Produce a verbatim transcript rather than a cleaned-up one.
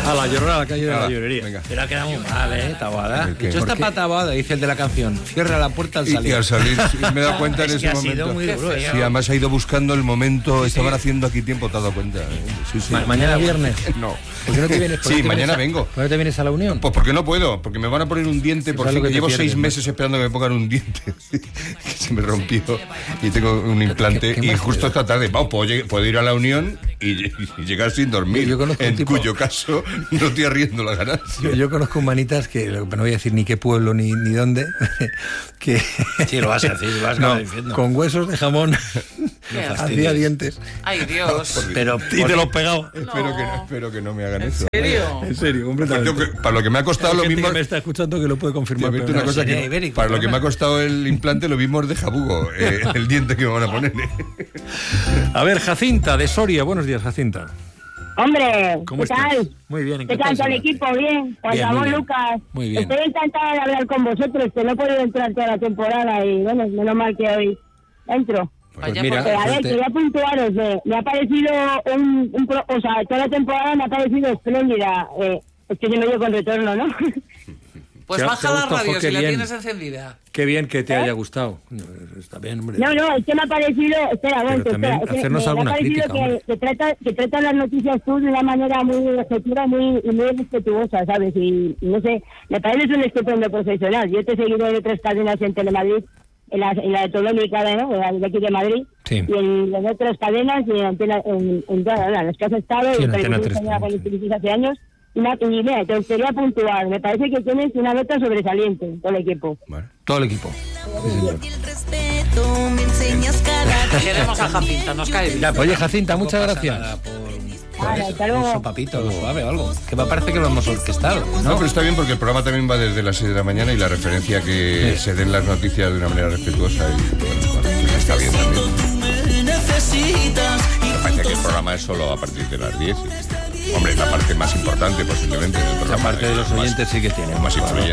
A la llorona, a la calle de Ah, la llorería. venga. Pero ha quedado muy mal, ¿eh? Taboada. ¿Qué? Esto está ¿Por qué? para Taboada, dice el de la canción. Cierra la puerta al Y, y salir. al salir, sí, me he dado cuenta en Es que ese ha sido momento. muy Sí, duro, ¿eh? además ha ido buscando el momento. Estaban haciendo aquí tiempo, te has dado cuenta. ¿eh? Sí, sí. Ma- mañana viernes. No. ¿Por qué no te vienes? ¿Por qué Sí, te mañana vienes a- vengo. ¿Por qué no te vienes a la Unión? Pues porque no puedo, porque me van a poner un diente por ¿Sabes fin, lo que que te llevo pierdes, seis no? meses esperando que me pongan un diente que se me rompió y tengo un implante ¿Qué- qué y más justo te esta tarde vamos, puedo, lleg- puedo ir a la Unión y, y llegar sin dormir, Yo- yo conozco un en tipo- cuyo caso no estoy arriendo la ganancia. Yo, yo conozco humanitas que, no voy a decir ni qué pueblo ni, ni dónde, que Sí, lo vas a decir, lo vas a no, acabar diciendo. con huesos de jamón hacía fastidies. dientes. Ay, Dios. Pero Y te los pegaba. Espero, que, no- espero que no me hagan eso. ¿En serio? En serio, Pues completamente. tengo que- para lo que me ha costado Hay lo gente mismo. que me está escuchando que lo puede Te confirmar. meto pero una no. cosa sería que ibérico, para lo que ¿verdad? me ha costado el implante lo mismo es de jabugo, eh, el diente que me van a poner. A ver, Jacinta, de Soria. Buenos días, Jacinta. Hombre, ¿Cómo ¿qué estás? tal? Muy bien, ¿Qué encantado tal de todo el saludarte. equipo? Bien. Juan Bien, muy Ramón, bien. Lucas. Muy bien. Estoy encantada de hablar con vosotros, que no he podido entrar toda la temporada y bueno, menos mal que hoy entro. Pues Vaya mira, Pero a ver, gente- quería puntuaros, eh, me ha parecido un, un pro- o sea, toda la temporada me ha parecido espléndida. Eh, es que se me dio con retorno, ¿no? Pues ¿Te ha- baja te ha la gustado? radio Jo, si qué la bien. tienes encendida. Qué bien que te haya gustado. Está bien, hombre. No, no, es que me ha parecido, espera, Pero momento, también espera, es que hacernos me, me alguna ha parecido crítica, hombre. que, que trata que trata las noticias tú de una manera muy objetiva muy, y muy respetuosa, ¿sabes? Y, y no sé, me parece un estupendo profesional. Yo te he seguido de tres cadenas en Telemadrid, en la, en la de Tolónica, ¿no? En la de aquí de Madrid, Sí. y en las otras cadenas, y en, antena, en, en todas en las que has estado, Sí, y en en Antena televisión tres española también, cuando estuviste hace años. Y, una, y mira, te gustaría puntuar, me parece que tienes una nota sobresaliente, todo el equipo. Bueno. Todo el equipo. Sí, señor. El respeto me enseñas cada Queremos a Jacinta, nos cae bien. Oye, Jacinta, muchas No pasa gracias. nada por Vale, hasta un luego. sopapito, algo suave o algo. Que me parece que lo hemos orquestado. No, pero está bien porque el programa también va desde las seis de la mañana y la referencia que se den las noticias de una manera respetuosa y bueno, bueno, está bien también. me necesitas. Me parece que el programa es solo a partir de las diez. Hombre, es la parte más importante posiblemente del programa. La parte de los más- oyentes sí que tiene. más influyente.